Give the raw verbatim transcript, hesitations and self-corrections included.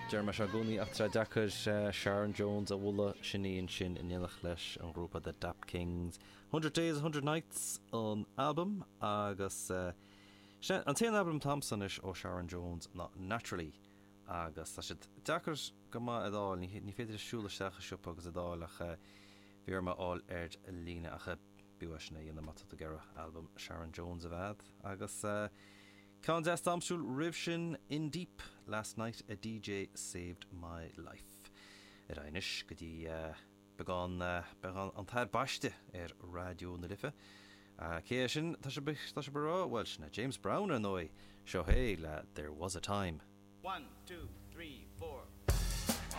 Jeremy Shaguni after Dakar uh, Sharon Jones a Wula Shani Shin in Yelachlesh and group of the Dap Kings. Hundred Days, Hundred Nights on album. Agus uh, an ten album Thompson ish o Sharon Jones not naturally. Agus as it Dakar gama at all. Ni ni feder shula shach shup agus at all ach virma all erd Lena ach biwashna in the Mata Together album Sharon Jones of ad. Agus uh, Contest Amshul Rivshin in Deep. Last night a D J saved my life. Er einish gedi uh, began uh, began an tad bashte er radio na lifa. Uh, Keishin tashabich tashabara Welshna James Brown annoy. Show hey la there was a time. One, two, three, four.